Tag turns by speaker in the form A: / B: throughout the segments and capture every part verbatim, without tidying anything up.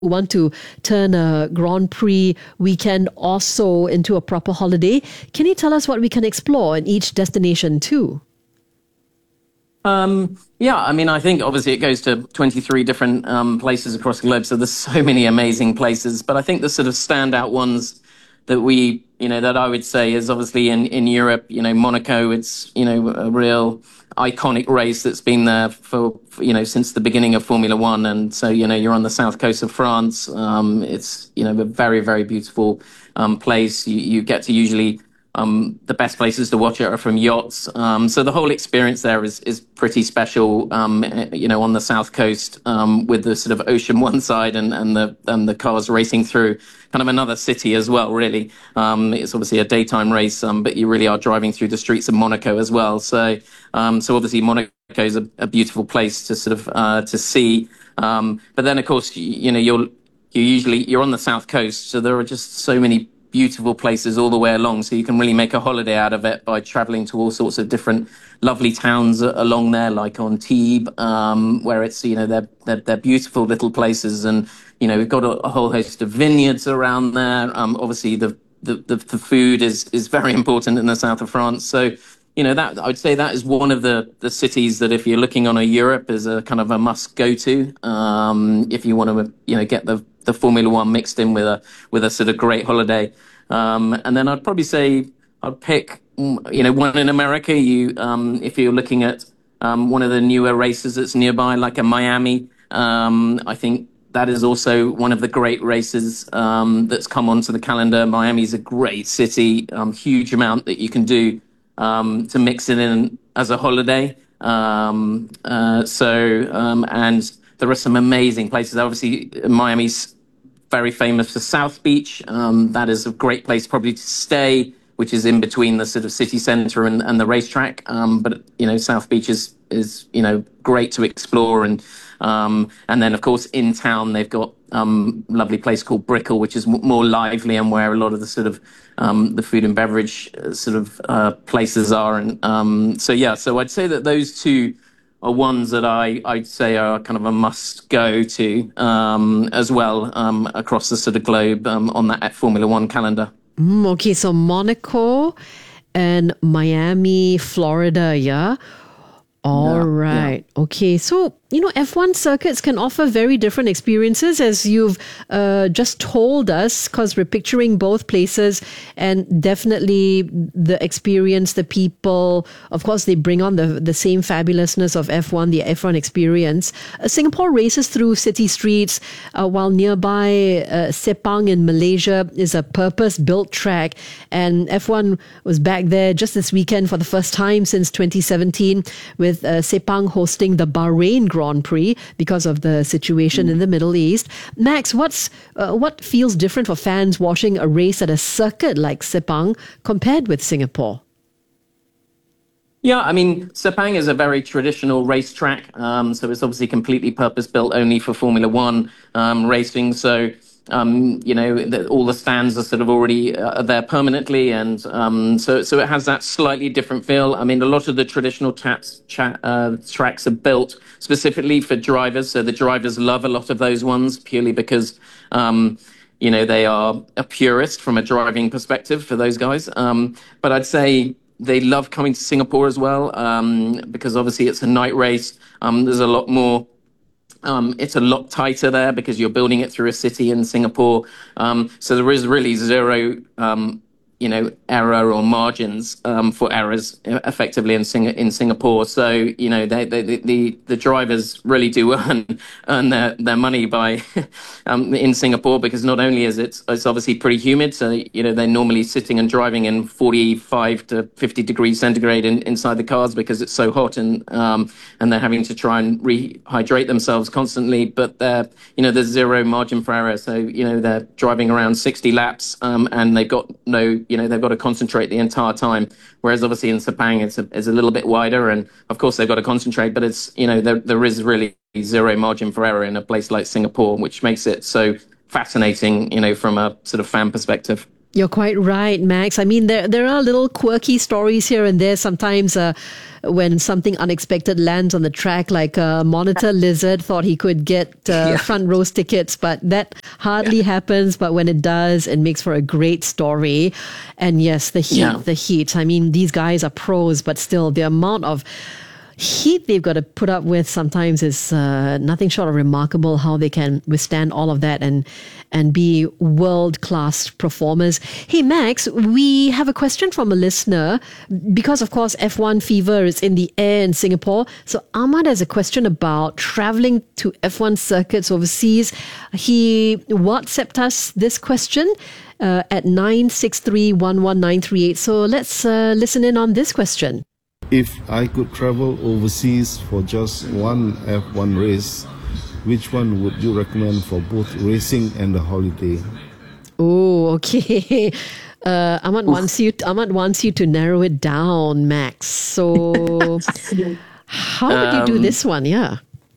A: want to turn a Grand Prix weekend also into a proper holiday, can you tell us what we can explore in each destination too?
B: Um, yeah, I mean, I think obviously it goes to twenty-three different um, places across the globe, so there's so many amazing places. But I think the sort of standout ones that we, you know, that I would say is obviously in, in Europe, you know, Monaco, it's, you know, a real iconic race that's been there for, for, you know, since the beginning of Formula One. And so, you know, you're on the south coast of France. Um, it's, you know, a very, very beautiful um, place. You, you get to usually um, the best places to watch it are from yachts. Um, so the whole experience there is is pretty special. Um, you know, on the south coast, um, with the sort of ocean one side and, and the and the cars racing through kind of another city as well. Really, um, it's obviously a daytime race, um, but you really are driving through the streets of Monaco as well. So, um, so obviously Monaco is a, a beautiful place to sort of uh, to see. Um, but then, of course, you, you know, you're you usually you're on the south coast, so there are just so many beautiful places all the way along, so you can really make a holiday out of it by traveling to all sorts of different lovely towns along there, like on Tibes, um, where it's, you know, they're, they're, they're beautiful little places. And, you know, we've got a, a whole host of vineyards around there. Um, obviously, the, the, the, the food is, is very important in the south of France. So, you know, that I'd say that is one of the, the cities that if you're looking on a Europe is a kind of a must go to, um, if you want to, you know, get the, the Formula One mixed in with a with a sort of great holiday. Um, and then I'd probably say I'd pick, you know, one in America. You, um, if you're looking at um, one of the newer races that's nearby, like a Miami, um, I think that is also one of the great races um, that's come onto the calendar. Miami's a great city, um, huge amount that you can do um, to mix it in as a holiday. Um, uh, so, um, and there are some amazing places. Obviously, Miami's very famous for South Beach. Um, that is a great place probably to stay, which is in between the sort of city centre and, and the racetrack. Um, but, you know, South Beach is, is, you know, great to explore. And um, and then, of course, in town, they've got um, a lovely place called Brickell, which is m- more lively and where a lot of the sort of um, the food and beverage uh, sort of uh, places are. And um, so, yeah, so I'd say that those two are ones that I, I'd say are kind of a must go to um, as well um, across the sort of globe um, on that Formula One calendar.
A: Mm, okay, so Monaco and Miami, Florida, yeah? All
B: Yeah,
A: right. Okay. So, you know, F one circuits can offer very different experiences, as you've uh, just told us, because we're picturing both places, and definitely the experience, the people, of course, they bring on the, the same fabulousness of F one, the F one experience. Uh, Singapore races through city streets, uh, while nearby uh, Sepang in Malaysia is a purpose-built track. And F one was back there just this weekend for the first time since twenty seventeen, with uh, Sepang hosting the Bahrain Grand Prix because of the situation mm. in the Middle East. Max, what's uh, what feels different for fans watching a race at a circuit like Sepang compared with Singapore?
B: Yeah, I mean, Sepang is a very traditional racetrack, um, so it's obviously completely purpose-built only for Formula One um, racing. So, um, you know, the, all the stands are sort of already uh, there permanently, and um, so so it has that slightly different feel. I mean, a lot of the traditional taps, cha- uh, tracks are built specifically for drivers, so the drivers love a lot of those ones purely because um, you know, they are a purist from a driving perspective for those guys. Um, but I'd say they love coming to Singapore as well, um, because obviously it's a night race. Um, there's a lot more. Um, it's a lot tighter there because you're building it through a city in Singapore. Um, so there is really zero, um, you know, error or margins um, for errors effectively in Sing- in Singapore. So, you know, they, they, the the drivers really do earn earn their, their money by um, in Singapore, because not only is it it's obviously pretty humid, so you know they're normally sitting and driving in forty-five to fifty degrees centigrade in, inside the cars because it's so hot, and um, and they're having to try and rehydrate themselves constantly. But they're, you know, there's zero margin for error, so you know they're driving around sixty laps, um, and they've got no. You know, they've got to concentrate the entire time. Whereas obviously in Sepang, it's a, it's a little bit wider, and of course they've got to concentrate, but it's, you know, there, there is really zero margin for error in a place like Singapore, which makes it so fascinating, you know, from a sort of fan perspective.
A: You're quite right, Max. I mean, there there are little quirky stories here and there. Sometimes uh, when something unexpected lands on the track, like a monitor lizard thought he could get uh,
B: Yeah.
A: front row tickets, but that hardly
B: Yeah.
A: happens. But when it does, it makes for a great story. And yes, the heat,
B: Yeah.
A: the heat. I mean, these guys are pros, but still, the amount of heat they've got to put up with sometimes is uh, nothing short of remarkable how they can withstand all of that and and be world-class performers. Hey, Max, we have a question from a listener because, of course, F one fever is in the air in Singapore. So Ahmad has a question about traveling to F one circuits overseas. He WhatsApped us this question uh, at nine six three one one nine three eight. So let's uh, listen in on this question.
C: If I could travel overseas for just one F one race, which one would you recommend for both racing and the holiday?
A: Oh, okay. Uh, Ahmad wants you. Ahmad wants you to narrow it down, Max. So, how would you do
B: Um,
A: this one? Yeah.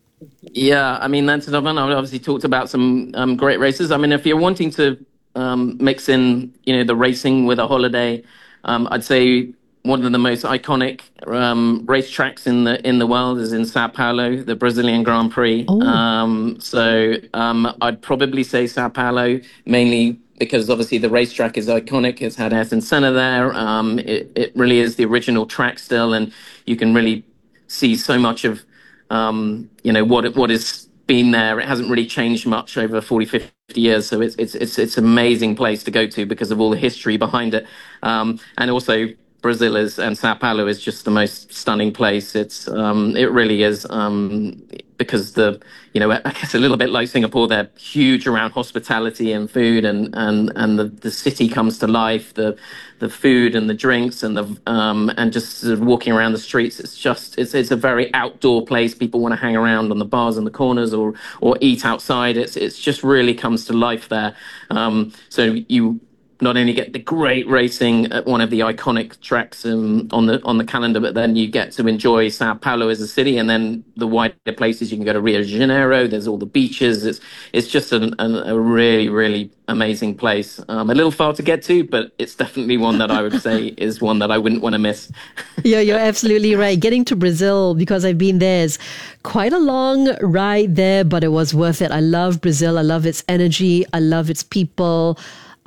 B: Yeah, I mean, that's another one. I obviously talked about some um, great races. I mean, if you're wanting to um, mix in, you know, the racing with a holiday, um, I'd say one of the most iconic um, racetracks in the in the world is in Sao Paulo, the Brazilian Grand Prix.
A: Oh.
B: Um, so um, I'd probably say Sao Paulo, mainly because obviously the racetrack is iconic. It's had Ayrton Senna there. Um, it, it really is the original track still, and you can really see so much of um, you know, what it, what has been there. It hasn't really changed much over forty, fifty years. So it's it's it's it's an amazing place to go to because of all the history behind it. Um, and also Brazil is, and Sao Paulo is just the most stunning place. It's um, it really is um, because the you know, I guess a little bit like Singapore, they're huge around hospitality and food, and and and the, the city comes to life. The the food and the drinks and the um, and just sort of walking around the streets. It's just it's it's a very outdoor place. People want to hang around on the bars and the corners or or eat outside. It's it's just really comes to life there. Um, so you not only get the great racing at one of the iconic tracks um, on the on the calendar, but then you get to enjoy Sao Paulo as a city, and then the wider places. You can go to Rio de Janeiro. There's all the beaches. It's it's just an, an, a really really amazing place. Um, a little far to get to, but it's definitely one that I would say is one that I wouldn't want to miss.
A: Yeah, you're absolutely right. Getting to Brazil, because I've been there, is quite a long ride there, but it was worth it. I love Brazil. I love its energy. I love its people.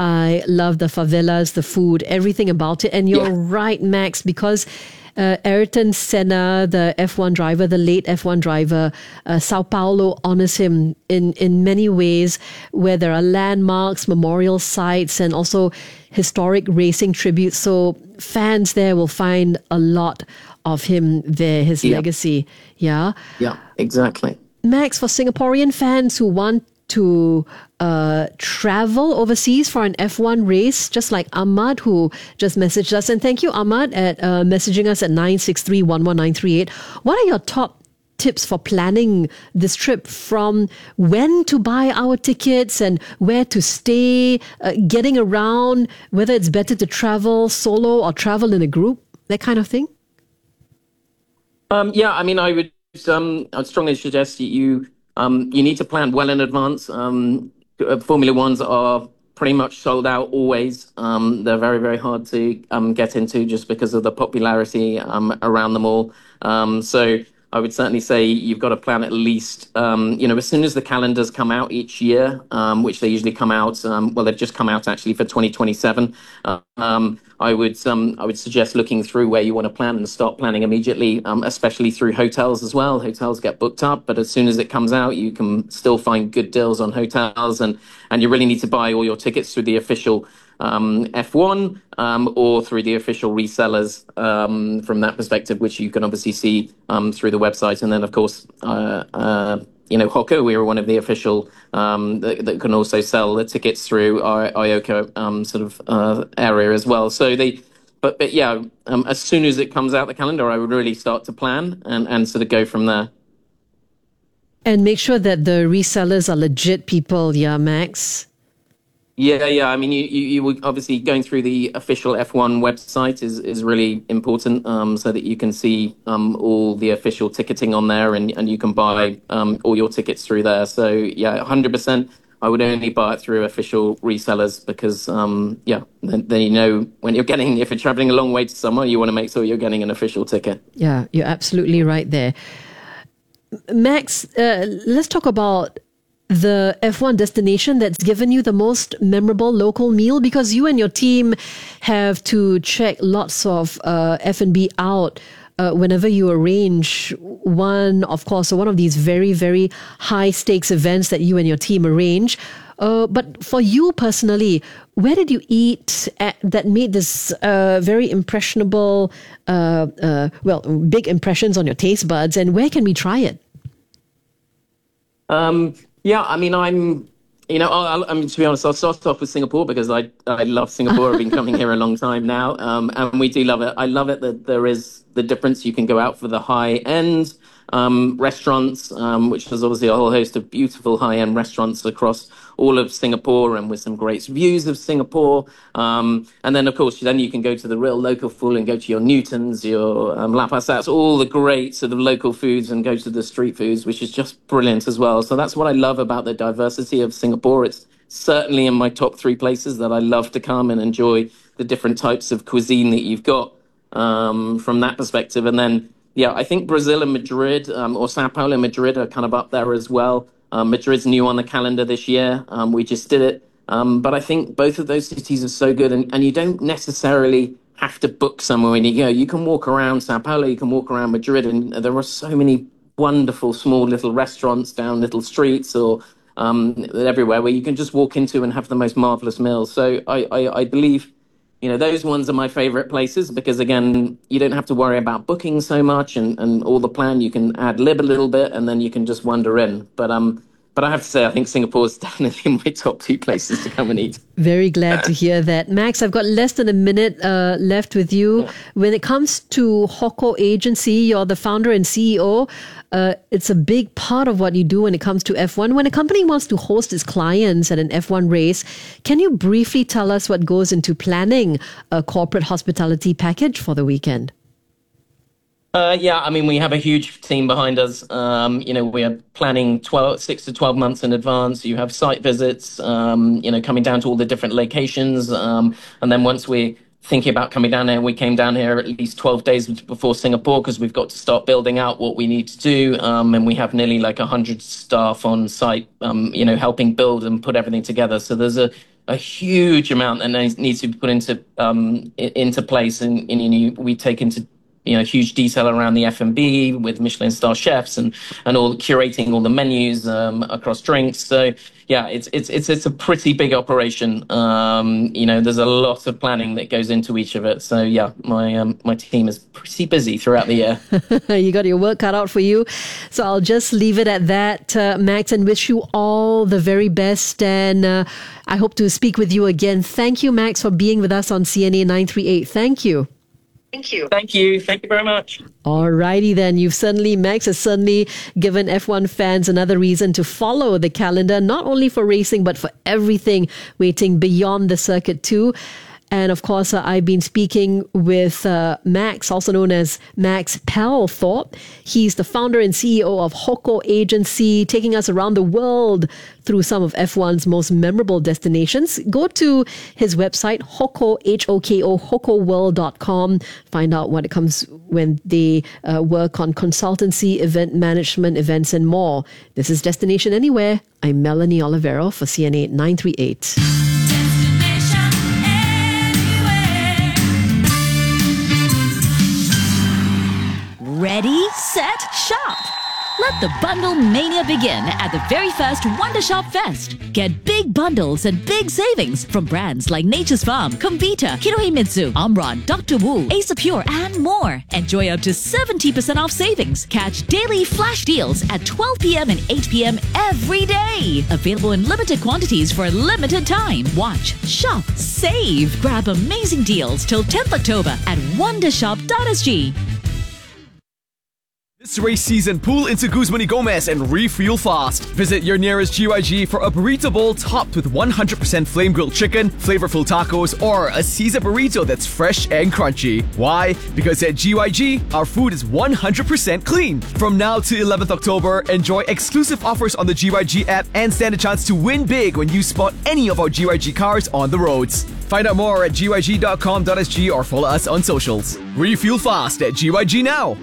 A: I love the favelas, the food, everything about it. And you're
B: Yeah.
A: right, Max, because uh, Ayrton Senna, the F one driver, the late F one driver, uh, Sao Paulo honors him in, in many ways, where there are landmarks, memorial sites, and also historic racing tributes. So fans there will find a lot of him there, his
B: Yeah.
A: legacy. Yeah.
B: Yeah, exactly.
A: Max, for Singaporean fans who want to uh, travel overseas for an F one race, just like Ahmad, who just messaged us. And thank you, Ahmad, at uh, messaging us at nine six three one one nine three eight. What are your top tips for planning this trip, from when to buy our tickets and where to stay, uh, getting around, whether it's better to travel solo or travel in a group, that kind of thing?
B: Um, yeah, I mean, I would um, I'd strongly suggest that you um, you need to plan well in advance. Um, uh, Formula Ones are pretty much sold out always. Um, they're very very hard to um, get into just because of the popularity um, around them all. Um, so I would certainly say you've got to plan at least, um, you know, as soon as the calendars come out each year, um, which they usually come out. Um, well, they've just come out actually for twenty twenty-seven. Uh, um, I would um, I would suggest looking through where you want to plan and start planning immediately, um, especially through hotels as well. Hotels get booked up, but as soon as it comes out, you can still find good deals on hotels, and and you really need to buy all your tickets through the official um, F one um, or through the official resellers um, from that perspective, which you can obviously see um, through the website. And then, of course, uh, uh, you know, Hoka, we are one of the official um, that, that can also sell the tickets through our I O C A um, sort of uh, area as well. So they, but, but yeah, um, as soon as it comes out the calendar, I would really start to plan and, and sort of go from there.
A: And make sure that the resellers are legit people, yeah, Max?
B: Yeah, yeah. I mean, you, you, you would obviously going through the official F one website is, is really important, um, so that you can see um, all the official ticketing on there, and, and you can buy um, all your tickets through there. So yeah, one hundred percent. I I would only buy it through official resellers because, um, yeah, then, then you know when you're getting, if you're traveling a long way to somewhere, you want to make sure you're getting an official ticket.
A: Yeah, you're absolutely right there. Max, uh, let's talk about the F one destination that's given you the most memorable local meal, because you and your team have to check lots of uh, F and B out uh, whenever you arrange one, of course, so one of these very, very high stakes events that you and your team arrange. Uh, but for you personally, where did you eat at, that made this uh, very impressionable, uh, uh, well, big impressions on your taste buds, and where can we try it?
B: Um, yeah, I mean, I'm, you know, I'll, I mean, to be honest, I'll start off with Singapore because I, I love Singapore. I've been coming here a long time now, um, and we do love it. I love it that there is the difference. You can go out for the high end um, restaurants, um, which is obviously a whole host of beautiful high end restaurants across all of Singapore and with some great views of Singapore. Um, and then, of course, then you can go to the real local food and go to your Newtons, your um, Lapasats, all the great sort of local foods, and go to the street foods, which is just brilliant as well. So that's what I love about the diversity of Singapore. It's certainly in my top three places that I love to come and enjoy the different types of cuisine that you've got um, from that perspective. And then, yeah, I think Brazil and Madrid, um, or Sao Paulo and Madrid are kind of up there as well. Um, Madrid's new on the calendar this year. Um, we just did it. Um, but I think both of those cities are so good, and, and you don't necessarily have to book somewhere when you go. You can walk around Sao Paulo, you can walk around Madrid, and there are so many wonderful small little restaurants down little streets or um, everywhere where you can just walk into and have the most marvelous meals. So I, I, I believe, you know, those ones are my favorite places because, again, you don't have to worry about booking so much and, and all the plan. You can ad lib a little bit and then you can just wander in. But um, but I have to say, I think Singapore is definitely my top two places to come and eat.
A: Very glad to hear that. Max, I've got less than a minute uh, left with you. Yeah. When it comes to Hoco Agency, you're the founder and C E O. Uh, it's a big part of what you do when it comes to F one. When a company wants to host its clients at an F one race, can you briefly tell us what goes into planning a corporate hospitality package for the weekend?
B: Uh, yeah, I mean, we have a huge team behind us. Um, you know, we are planning twelve, six to twelve months in advance. You have site visits, um, you know, coming down to all the different locations. Um, and then once we're thinking about coming down here, we came down here at least twelve days before Singapore because we've got to start building out what we need to do. Um, and we have nearly like one hundred staff on site, um, you know, helping build and put everything together. So there's a, a huge amount that needs to be put into um, into place. And, and you know, we take into you know, huge detail around the F and B with Michelin star chefs and, and all curating all the menus um, across drinks. So yeah, it's it's it's it's a pretty big operation. Um, you know, there's a lot of planning that goes into each of it. So yeah, my um, my team is pretty busy throughout the year.
A: You got your work cut out for you. So I'll just leave it at that, uh, Max, and wish you all the very best. And uh, I hope to speak with you again. Thank you, Max, for being with us on C N A nine three eight. Thank you.
B: Thank you. Thank you. Thank you very much.
A: Alrighty then. You've certainly, Max has certainly given F one fans another reason to follow the calendar, not only for racing, but for everything waiting beyond the circuit too. And of course, uh, I've been speaking with uh, Max, also known as Max Pelthorpe. He's the founder and C E O of Hoco Agency, taking us around the world through some of F one's most memorable destinations. Go to his website, Hoco, H O K O, hoco world dot com. Find out what it comes when they uh, work on consultancy, event management, events, and more. This is Destination Anywhere. I'm Melanie Olivero for C N A nine three eight.
D: Ready, set, shop! Let the bundle mania begin at the very first Wonder Shop Fest. Get big bundles and big savings from brands like Nature's Farm, Comvita, Kinohimitsu, Omron, Doctor Wu, Ace Pure, and more. Enjoy up to seventy percent off savings. Catch daily flash deals at twelve p.m. and eight p.m. every day. Available in limited quantities for a limited time. Watch, shop, save. Grab amazing deals till tenth October at wondershop dot s g.
E: This race season, pull into Guzman y Gomez and refuel fast. Visit your nearest G Y G for a burrito bowl topped with one hundred percent flame grilled chicken, flavorful tacos, or a Caesar burrito that's fresh and crunchy. Why? Because at G Y G, our food is one hundred percent clean. From now to eleventh October, enjoy exclusive offers on the G Y G app and stand a chance to win big when you spot any of our G Y G cars on the roads. Find out more at G Y G dot com dot S G or follow us on socials. Refuel fast at G Y G now.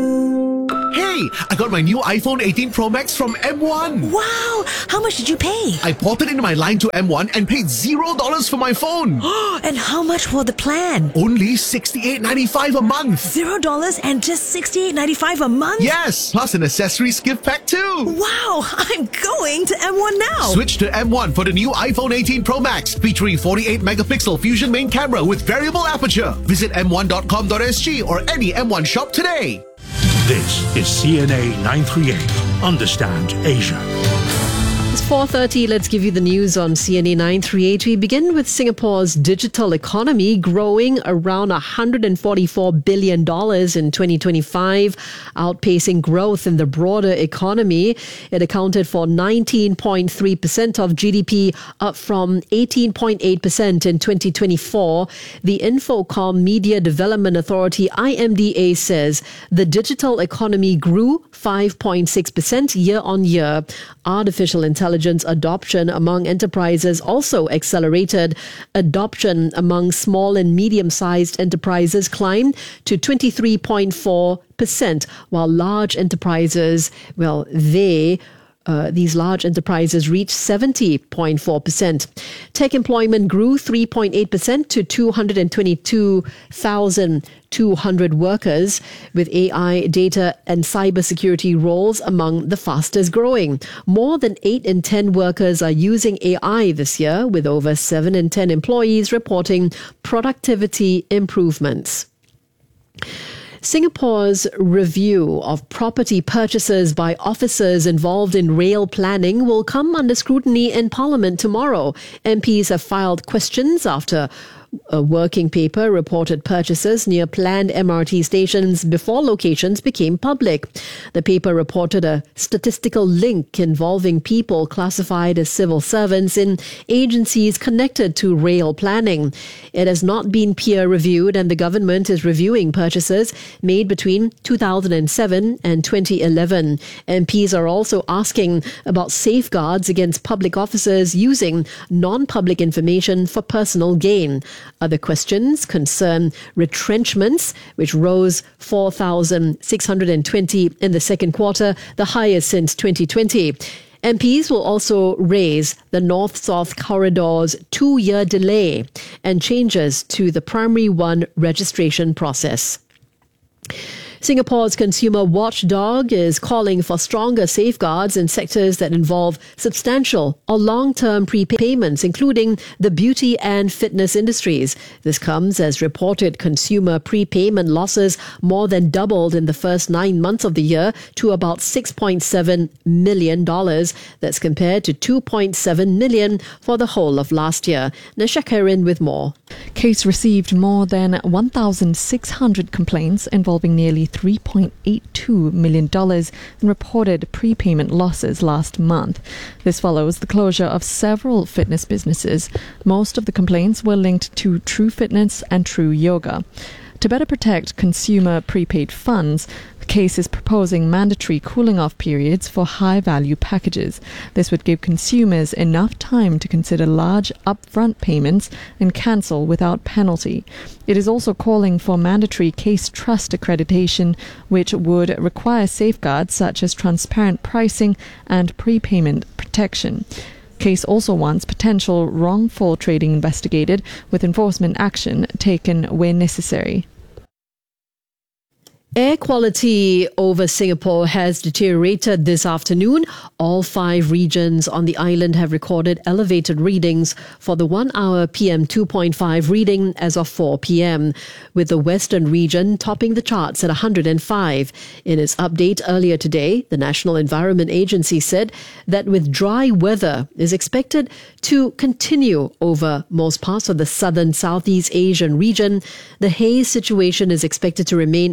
F: Hey, I got my new iPhone eighteen Pro Max from M one.
G: Wow! How much did you pay?
F: I ported in my line to M one and paid zero dollars for my phone.
G: And how much for the plan?
F: Only sixty-eight ninety-five a month.
G: Zero dollars and just sixty-eight ninety-five a month?
F: Yes, plus an accessories gift pack too.
G: Wow! I'm going to M one now.
F: Switch to M one for the new iPhone eighteen Pro Max, featuring forty-eight megapixel Fusion main camera with variable aperture. Visit M one dot com dot S G or any M one shop today.
H: This is C N A nine thirty-eight. Understand Asia.
A: It's four thirty. Let's give you the news on C N A nine thirty-eight. We begin with Singapore's digital economy growing around one hundred forty-four billion dollars in twenty twenty-five, outpacing growth in the broader economy. It accounted for nineteen point three percent of G D P, up from eighteen point eight percent in twenty twenty-four. The Infocom Media Development Authority, I M D A, says the digital economy grew five point six percent year on year. Artificial intelligence Intelligence adoption among enterprises also accelerated. Adoption among small and medium-sized enterprises climbed to twenty-three point four percent, while large enterprises, well, they Uh, these large enterprises reached seventy point four percent. Tech employment grew three point eight percent to two hundred twenty-two thousand two hundred workers, with A I, data and cybersecurity roles among the fastest growing. More than eight in ten workers are using A I this year, with over seven in ten employees reporting productivity improvements. Singapore's review of property purchases by officers involved in rail planning will come under scrutiny in Parliament tomorrow. M Ps have filed questions after a working paper reported purchases near planned M R T stations before locations became public. The paper reported a statistical link involving people classified as civil servants in agencies connected to rail planning. It has not been peer-reviewed, and the government is reviewing purchases made between two thousand seven and twenty eleven. M Ps are also asking about safeguards against public officers using non-public information for personal gain. Other questions concern retrenchments, which rose four thousand six hundred twenty in the second quarter, the highest since twenty twenty. M Ps will also raise the North-South Corridor's two-year delay and changes to the Primary One registration process. Singapore's consumer watchdog is calling for stronger safeguards in sectors that involve substantial or long-term prepayments, including the beauty and fitness industries. This comes as reported consumer prepayment losses more than doubled in the first nine months of the year to about six point seven million dollars. That's compared to two point seven million dollars for the whole of last year. Nisha Karin with more.
I: Case received more than one thousand six hundred complaints involving nearly three point eight two million dollars in reported prepayment losses last month. This follows the closure of several fitness businesses. Most of the complaints were linked to True Fitness and True Yoga. To better protect consumer prepaid funds, the case is proposing mandatory cooling-off periods for high-value packages. This would give consumers enough time to consider large upfront payments and cancel without penalty. It is also calling for mandatory case trust accreditation, which would require safeguards such as transparent pricing and prepayment protection. Case also wants potential wrongful trading investigated, with enforcement action taken where necessary.
A: Air quality over Singapore has deteriorated this afternoon. All five regions on the island have recorded elevated readings for the one-hour P M two point five reading as of four p.m., with the western region topping the charts at one hundred five. In its update earlier today, the National Environment Agency said that with dry weather is expected to continue over most parts of the southern Southeast Asian region, the haze situation is expected to remain escalated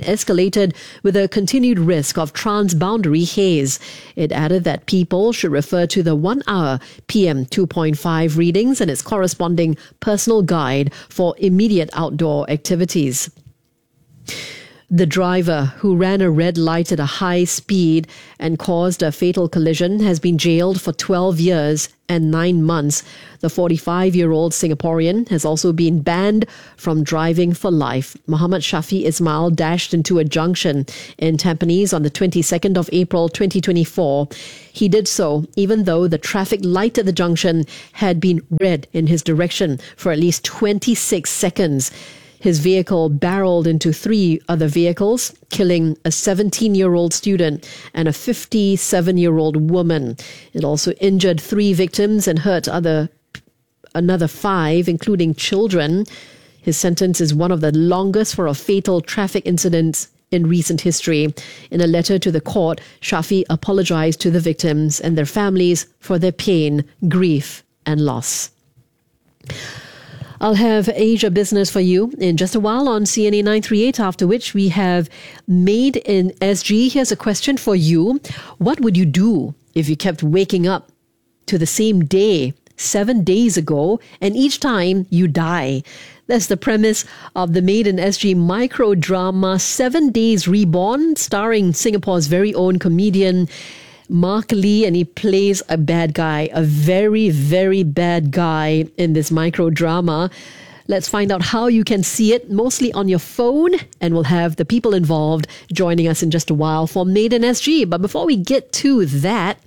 A: associated with a continued risk of transboundary haze. It added that people should refer to the one-hour P M two point five readings and its corresponding personal guide for immediate outdoor activities. The driver who ran a red light at a high speed and caused a fatal collision has been jailed for twelve years and nine months. The forty-five-year-old Singaporean has also been banned from driving for life. Muhammad Shafi Ismail dashed into a junction in Tampines on the twenty-second of April twenty twenty-four. He did so even though the traffic light at the junction had been red in his direction for at least twenty-six seconds. His vehicle barreled into three other vehicles, killing a seventeen-year-old student and a fifty-seven-year-old woman. It also injured three victims and hurt other another five, including children. His sentence is one of the longest for a fatal traffic incident in recent history. In a letter to the court, Shafi apologized to the victims and their families for their pain, grief, and loss. I'll have Asia Business for you in just a while on C N A nine thirty-eight, after which we have Made in S G. Here's a question for you. What would you do if you kept waking up to the same day seven days ago and each time you die? That's the premise of the Made in S G micro drama Seven Days Reborn, starring Singapore's very own comedian Mark Lee, and he plays a bad guy, a very, very bad guy in this micro drama. Let's find out how you can see it, mostly on your phone, and we'll have the people involved joining us in just a while for Made in S G. But before we get to that,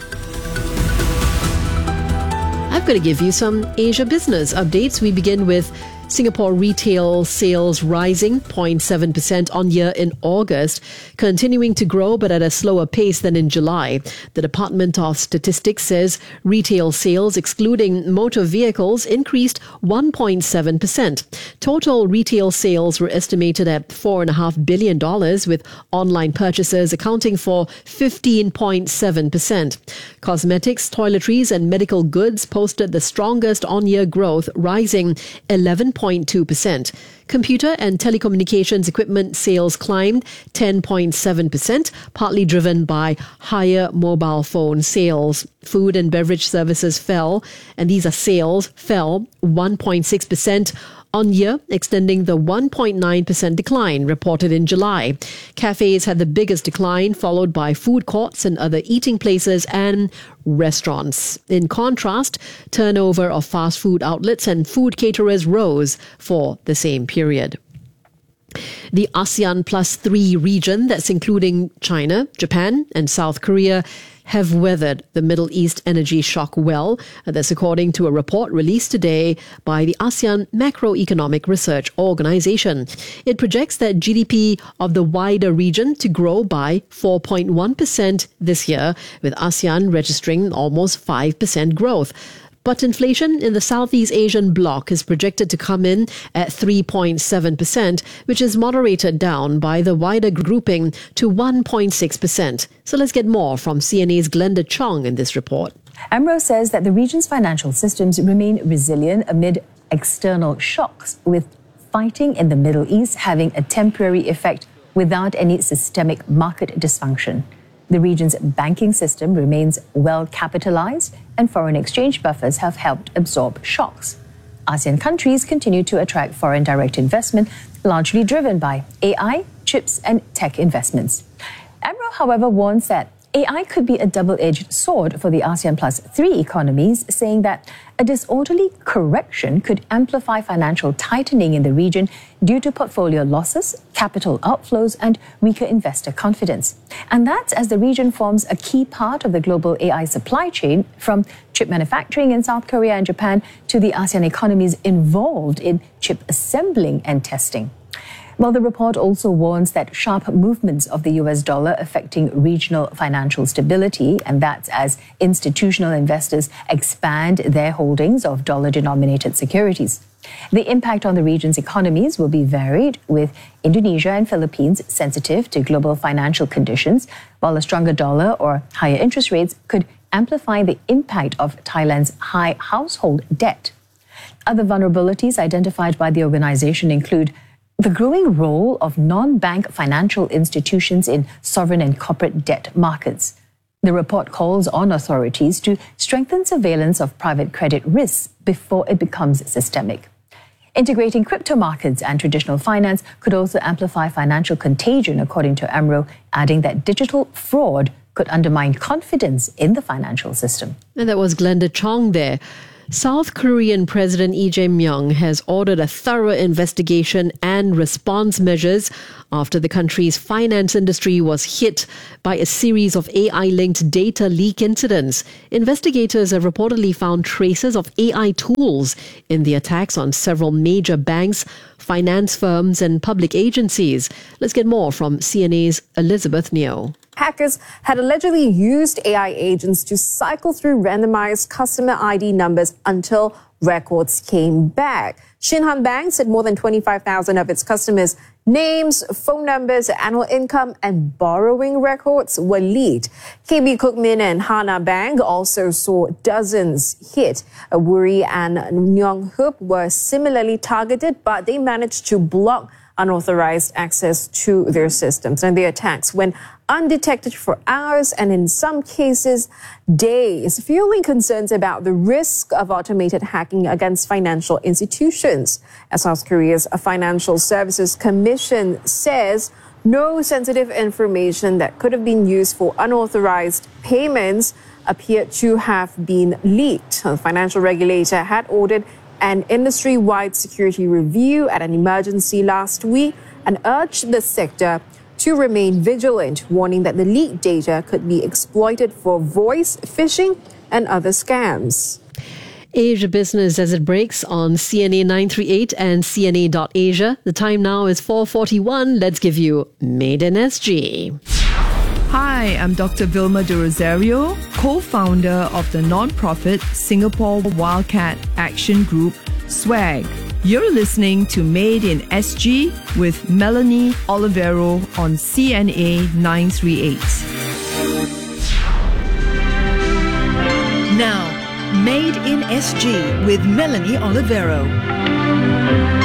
A: I'm going to give you some Asia business updates. We begin with Singapore retail sales rising zero point seven percent on year in August, continuing to grow but at a slower pace than in July. The Department of Statistics says retail sales, excluding motor vehicles, increased one point seven percent. Total retail sales were estimated at four point five billion dollars, with online purchases accounting for fifteen point seven percent. Cosmetics, toiletries and medical goods posted the strongest on-year growth, rising eleven point two percent. Computer and telecommunications equipment sales climbed ten point seven percent, partly driven by higher mobile phone sales. Food and beverage services fell, and these are sales, fell one point six percent on year, extending the one point nine percent decline reported in July. Cafes had the biggest decline, followed by food courts and other eating places and restaurants. In contrast, turnover of fast food outlets and food caterers rose for the same period. The ASEAN plus three region, that's including China, Japan and South Korea, have weathered the Middle East energy shock well. That's according to a report released today by the ASEAN Macroeconomic Research Organization. It projects that G D P of the wider region to grow by four point one percent this year, with ASEAN registering almost five percent growth. But inflation in the Southeast Asian bloc is projected to come in at three point seven percent, which is moderated down by the wider grouping to one point six percent. So let's get more from C N A's Glenda Chong in this report.
J: M R O says that the region's financial systems remain resilient amid external shocks, with fighting in the Middle East having a temporary effect without any systemic market dysfunction. The region's banking system remains well capitalized, and foreign exchange buffers have helped absorb shocks. ASEAN countries continue to attract foreign direct investment, largely driven by A I, chips, and tech investments. M R O, however, warns that A I could be a double-edged sword for the ASEAN plus three economies, saying that a disorderly correction could amplify financial tightening in the region due to portfolio losses, capital outflows, and weaker investor confidence. And that's as the region forms a key part of the global A I supply chain, from chip manufacturing in South Korea and Japan to the ASEAN economies involved in chip assembling and testing. Well, the report also warns that sharp movements of the U S dollar affecting regional financial stability, and that's as institutional investors expand their holdings of dollar-denominated securities. The impact on the region's economies will be varied, with Indonesia and Philippines sensitive to global financial conditions, while a stronger dollar or higher interest rates could amplify the impact of Thailand's high household debt. Other vulnerabilities identified by the organization include the growing role of non-bank financial institutions in sovereign and corporate debt markets. The report calls on authorities to strengthen surveillance of private credit risks before it becomes systemic. Integrating crypto markets and traditional finance could also amplify financial contagion, according to AMRO, adding that digital fraud could undermine confidence in the financial system.
A: And that was Glenda Chong there. South Korean President Lee Jae-myung has ordered a thorough investigation and response measures after the country's finance industry was hit by a series of A I-linked data leak incidents. Investigators have reportedly found traces of A I tools in the attacks on several major banks, finance firms and public agencies. Let's get more from C N A's Elizabeth Neo.
K: Hackers had allegedly used A I agents to cycle through randomized customer I D numbers until records came back. Shinhan Bank said more than twenty-five thousand of its customers' names, phone numbers, annual income, and borrowing records were leaked. K B Kookmin and Hana Bank also saw dozens hit. Woori and Yonghup were similarly targeted, but they managed to block unauthorized access to their systems. And the attacks went undetected for hours and in some cases days, fueling concerns about the risk of automated hacking against financial institutions. As South Korea's Financial Services Commission says, no sensitive information that could have been used for unauthorized payments appeared to have been leaked. The financial regulator had ordered an industry-wide security review at an emergency last week and urged the sector to remain vigilant, warning that the leaked data could be exploited for voice phishing and other scams.
A: Asia Business as it breaks on C N A nine three eight and C N A dot Asia. The time now is four forty-one. Let's give you Made in S G.
L: Hi, I'm Doctor Vilma de Rosario, co-founder of the non-profit Singapore Wildcat Action Group, SWAG. You're listening to Made in S G with Melanie Olivero on C N A nine three eight.
G: Now, Made in S G with Melanie Olivero.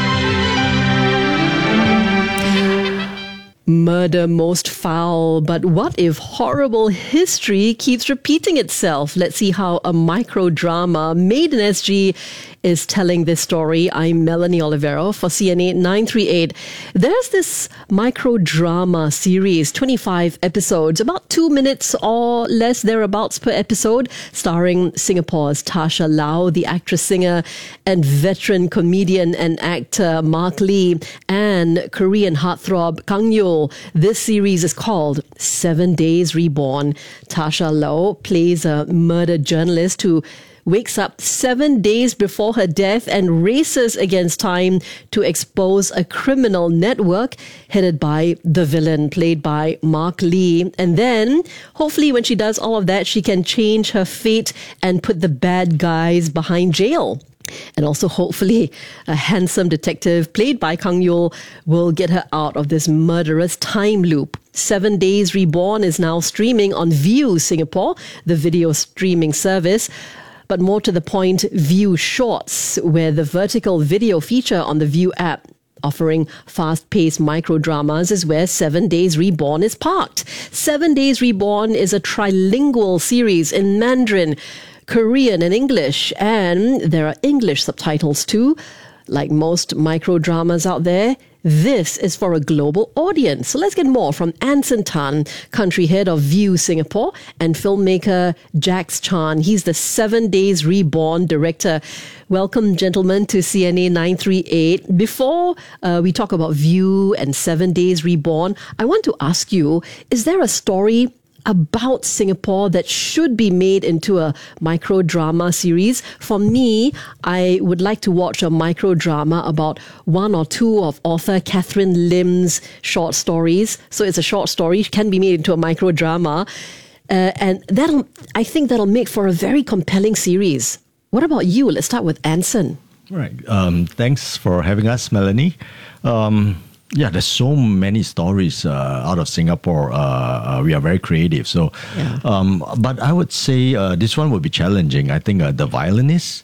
A: Murder most foul, but what if horrible history keeps repeating itself? Let's see how a microdrama Made in S G is telling this story. I'm Melanie Olivero for C N A nine three eight. There's this microdrama series, twenty-five episodes, about two minutes or less thereabouts per episode, starring Singapore's Tasha Lau, the actress, singer, and veteran comedian and actor Mark Lee, and Korean heartthrob Kang Yeol. This series is called Seven Days Reborn. Tasha Lau plays a murder journalist who wakes up seven days before her death and races against time to expose a criminal network headed by the villain, played by Mark Lee. And then, hopefully when she does all of that, she can change her fate and put the bad guys behind jail. And also, hopefully, a handsome detective played by Kang Yeol will get her out of this murderous time loop. Seven Days Reborn is now streaming on Viu Singapore, the video streaming service. But more to the point, Viu Shorts, where the vertical video feature on the Viu app offering fast-paced microdramas, is where Seven Days Reborn is parked. Seven Days Reborn is a trilingual series in Mandarin, Korean and English, and there are English subtitles too. Like most microdramas out there, this is for a global audience. So let's get more from Anson Tan, country head of Viu Singapore, and filmmaker Jax Chan. He's the Seven Days Reborn director. Welcome, gentlemen, to C N A nine three eight. Before uh, we talk about Viu and Seven Days Reborn, I want to ask you, is there a story about Singapore that should be made into a microdrama series? For me, I would like to watch a microdrama about one or two of author Catherine Lim's short stories. So it's a short story, can be made into a microdrama. Uh, and that'll, I think that'll make for a very compelling series. What about you? Let's start with Anson.
M: Right. Um, thanks for having us, Melanie. Um, Yeah, there's so many stories uh, out of Singapore. Uh, uh, we are very creative. So, yeah. um, but I would say uh, this one would be challenging. I think uh, The Violinist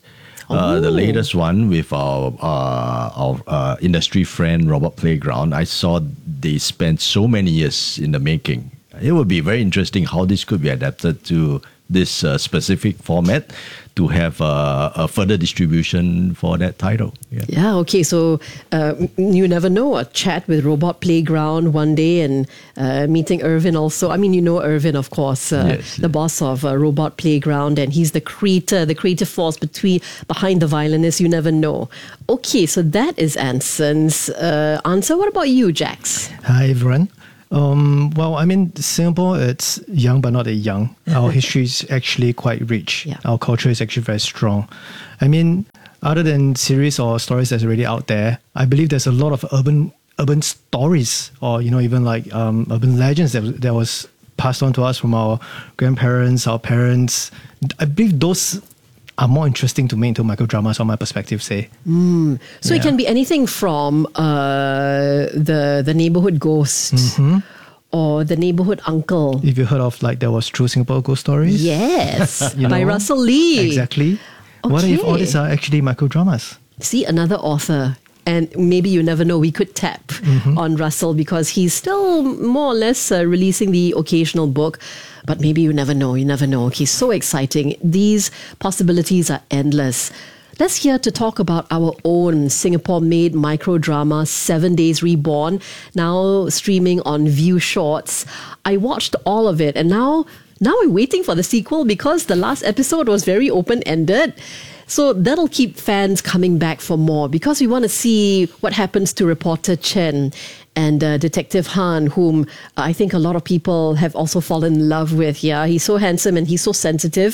M: Uh, the latest one with our uh, our uh, industry friend Robot Playground, I saw they spent so many years in the making. It would be very interesting how this could be adapted to this uh, specific format to have uh, a further distribution for that title.
A: Yeah, yeah okay. So uh, you never know, a chat with Robot Playground one day and uh, meeting Irvin also. I mean, you know Irvin, of course, uh, yes, the yeah. boss of uh, Robot Playground, and he's the creator, the creative force between behind the violinist. You never know. Okay, so that is Anson's uh, answer. What about you, Jax?
N: Hi, everyone. Um, well, I mean, Singapore, it's young but not that young. Our history is actually quite rich. Yeah. Our culture is actually very strong. I mean, other than series or stories that's already out there, I believe there's a lot of urban urban stories, or you know, even like um, urban legends that that was passed on to us from our grandparents, our parents. I believe those are more interesting to me into microdramas, from my perspective, say.
A: Mm. So yeah. It can be anything from uh, the the neighborhood ghost mm-hmm. or the neighborhood uncle.
N: If you heard of, like, there was True Singapore Ghost Stories.
A: Yes,
N: you know?
A: By Russell Lee.
N: Exactly. Okay. What if all these are actually microdramas?
A: See, another author. And maybe you never know, we could tap mm-hmm. on Russell because he's still more or less uh, releasing the occasional book. But maybe you never know, you never know. Okay, so exciting. These possibilities are endless. Let's hear to talk about our own Singapore-made microdrama, Seven Days Reborn, now streaming on View Shorts. I watched all of it, and now, now we're waiting for the sequel because the last episode was very open-ended. So that'll keep fans coming back for more because we want to see what happens to reporter Chen and uh, Detective Han, whom I think a lot of people have also fallen in love with. Yeah, he's so handsome and he's so sensitive.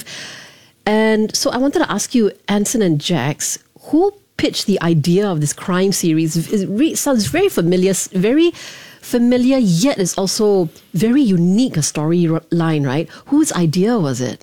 A: And so I wanted to ask you, Anson and Jax, who pitched the idea of this crime series? It re- sounds very familiar, very familiar, yet it's also very unique, a storyline, right? Whose idea was it?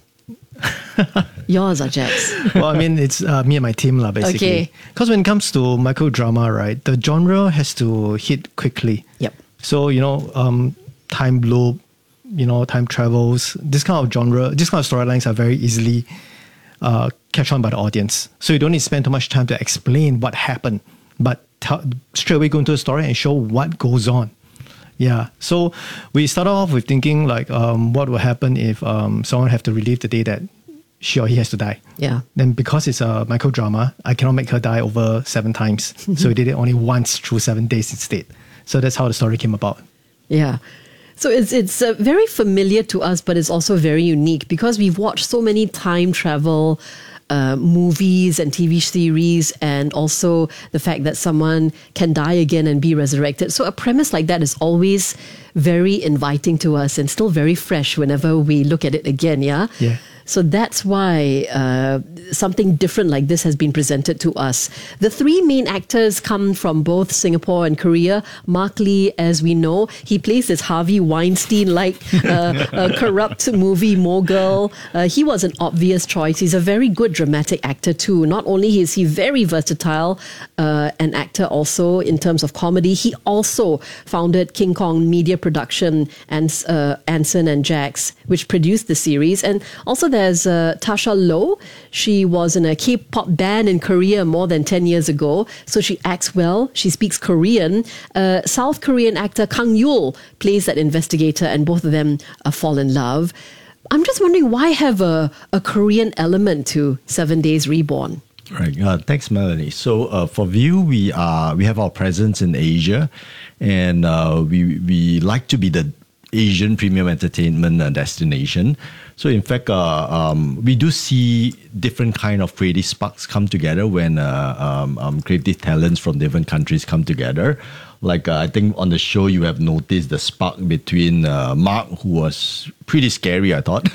A: Yours, or Jax?
N: Well, I mean, it's uh, me and my team, lah, basically. Because okay. when it comes to microdrama, right, the genre has to hit quickly.
A: Yep.
N: So, you know, um, time loop, you know, time travels, this kind of genre, this kind of storylines are very easily uh, catch on by the audience. So you don't need to spend too much time to explain what happened, but t- straight away go into the story and show what goes on. Yeah, so we started off with thinking like, um, what will happen if um, someone have to relive the day that she or he has to die.
A: Yeah.
N: Then because it's a microdrama, I cannot make her die over seven times. So we did it only once through seven days instead. So that's how the story came about.
A: Yeah. So it's it's uh, very familiar to us, but it's also very unique because we've watched so many time travel uh, movies and T V series, and also the fact that someone can die again and be resurrected. So a premise like that is always very inviting to us and still very fresh whenever we look at it again. Yeah.
N: Yeah.
A: So that's why uh, something different like this has been presented to us. The three main actors come from both Singapore and Korea. Mark Lee, as we know, he plays this Harvey Weinstein-like uh, uh, corrupt movie mogul. Uh, he was an obvious choice. He's a very good dramatic actor too. Not only is he very versatile, uh, an actor also in terms of comedy, he also founded King Kong Media Production and uh, Anson and Jax, which produced the series. And also there's uh, Tasha Low. She was in a K-pop band in Korea more than ten years ago. So she acts well. She speaks Korean. Uh, South Korean actor Kang Yul plays that investigator, and both of them uh, fall in love. I'm just wondering, why have a, a Korean element to Seven Days Reborn?
M: Right. Uh, thanks, Melanie. So uh, for View, we are we have our presence in Asia, and uh, we we like to be the Asian premium entertainment uh, destination. So in fact, uh, um, we do see different kind of creative sparks come together when uh, um, um, creative talents from different countries come together. Like uh, I think on the show you have noticed the spark between uh, Mark, who was pretty scary, I thought,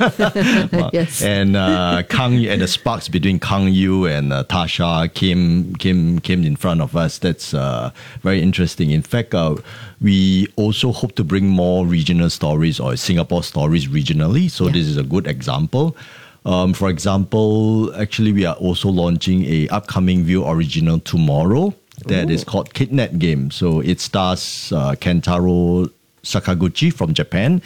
A: yes.
M: and uh, Kang, and the sparks between Kang Yu and uh, Tasha came came came in front of us. That's uh, very interesting. In fact, uh, we also hope to bring more regional stories or Singapore stories regionally. So yeah. This is a good example. Um, for example, actually, we are also launching a upcoming View original tomorrow. That Ooh. Is called Kidnap Game. So it stars uh, Kentaro Sakaguchi from Japan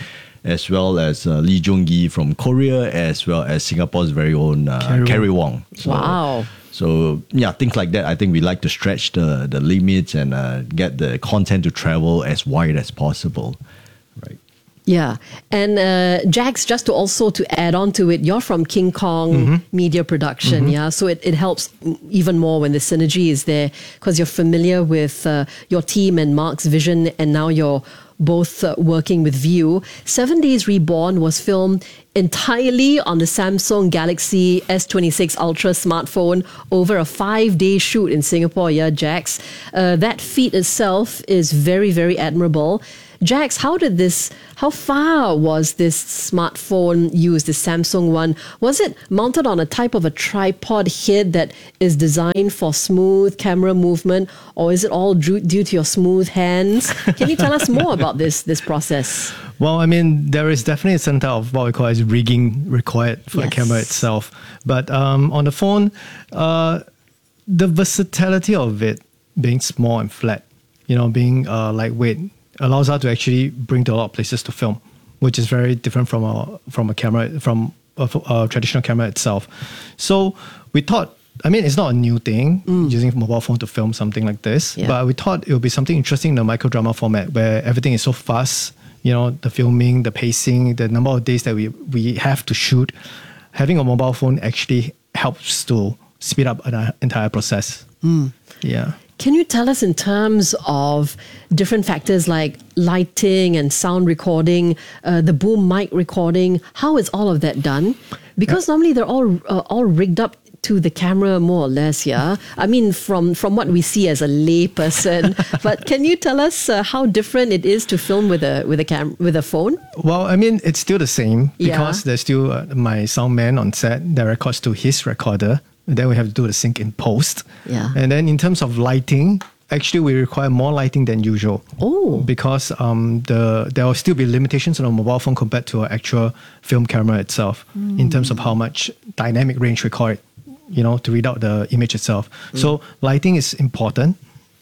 M: as well as uh, Lee Jung-gi from Korea, as well as Singapore's very own uh,
A: Carrie
M: Carrie
A: Wong.
M: Wong. So,
A: Wow.
M: So yeah, things like that. I think we like to stretch the the limits and uh, get the content to travel as wide as possible. Right.
A: Yeah. And uh, Jax, just to also to add on to it, you're from King Kong
N: Mm-hmm.
A: Media Production,
N: Mhm.
A: yeah? So it, it helps even more when the synergy is there because you're familiar with uh, your team and Mark's vision, and now you're both uh, working with View. Seven Days Reborn was filmed entirely on the Samsung Galaxy S twenty-six Ultra smartphone over a five-day shoot in Singapore, yeah, Jax. Uh, that feat itself is very, very admirable. Jax, how did this, how far was this smartphone used, the Samsung one? Was it mounted on a type of a tripod head that is designed for smooth camera movement, or is it all due, due to your smooth hands? Can you tell us more about this, this process?
N: Well, I mean, there is definitely a certain type of what we call as rigging required for
A: Yes.
N: the camera itself. But um, on the phone, uh, the versatility of it being small and flat, you know, being uh, lightweight, allows us to actually bring to a lot of places to film, which is very different from a from a camera from a, a traditional camera itself. So we thought, I mean, it's not a new thing using a mobile phone to film something like this,
A: Yeah.
N: but we thought it would be something interesting in the microdrama format where everything is so fast. You know, the filming, the pacing, the number of days that we we have to shoot. Having a mobile phone actually helps to speed up an entire process. Yeah.
A: Can you tell us in terms of different factors like lighting and sound recording, uh, the boom mic recording, how is all of that done? Because normally they're all uh, all rigged up to the camera more or less, yeah? I mean, from, from what we see as a lay person, but can you tell us uh, how different it is to film with a with a cam with a phone?
N: Well, I mean, it's still the same
A: Yeah.
N: because there's still uh, my sound man on set that records to his recorder. And then we have to do the sync in post.
A: Yeah.
N: And then in terms of lighting, actually we require more lighting than usual.
A: Oh.
N: Because um, the there will still be limitations on a mobile phone compared to an actual film camera itself in terms of how much dynamic range we call it, you know, to read out the image itself. So lighting is important.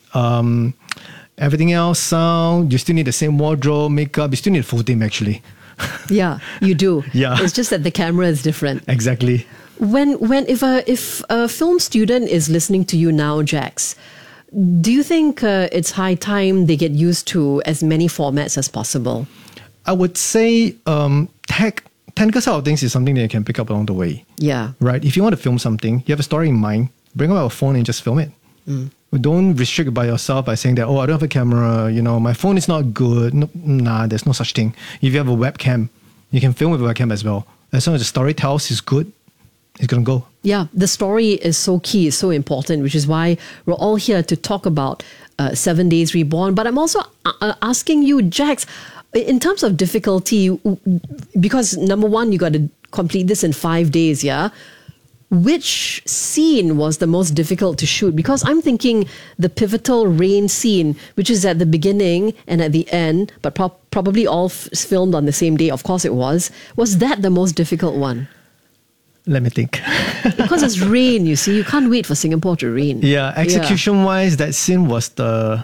N: Um, everything else, sound, you still need the same wardrobe, makeup, you still need a full team actually.
A: Yeah, you do.
N: Yeah.
A: It's just that the camera is different.
N: Exactly.
A: When when if a if a film student is listening to you now, Jax, do you think uh, it's high time they get used to as many formats as possible?
N: I would say um, tech, technical side of things is something that you can pick up along the way.
A: Yeah.
N: Right? If you want to film something, you have a story in mind, bring out a phone and just film it.
A: Mm.
N: Don't restrict it by yourself by saying that, oh, I don't have a camera, you know, my phone is not good. No, nah, there's no such thing. If you have a webcam, you can film with a webcam as well. As long as the story tells is good, it's going to go.
A: Yeah, the story is so key, is so important, which is why we're all here to talk about uh, Seven Days Reborn. But I'm also uh, asking you, Jax, in terms of difficulty, because number one, you got to complete this in five days, yeah? Which scene was the most difficult to shoot? Because I'm thinking the pivotal rain scene, which is at the beginning and at the end, but pro- probably all f- filmed on the same day. Of course it was. Was that the most difficult one?
N: Let me think.
A: Because it's rain, you see. You can't wait for Singapore to rain.
N: Yeah, execution-wise, that scene was the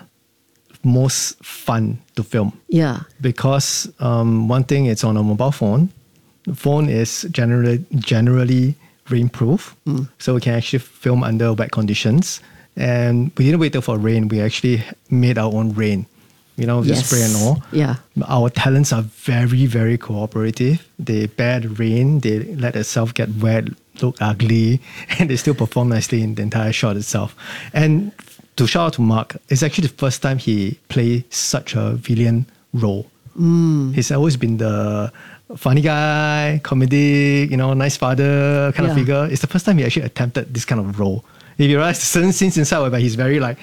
N: most fun to film.
A: Yeah.
N: Because um, one thing, it's on a mobile phone. The phone is generally generally rainproof,
A: Mm.
N: so we can actually film under wet conditions. And we didn't wait till for rain. We actually made our own rain. You know, just
A: Yes.
N: spray and all.
A: Yeah.
N: Our talents are very, very cooperative. They bear the rain. They let themselves get wet, look ugly, and they still perform nicely in the entire shot itself. And to shout out to Mark, it's actually the first time he played such a villain role.
A: Mm.
N: He's always been the funny guy, comedic, you know, nice father kind
A: Yeah.
N: of figure. It's the first time he actually attempted this kind of role. If you realize certain scenes inside where he's very like,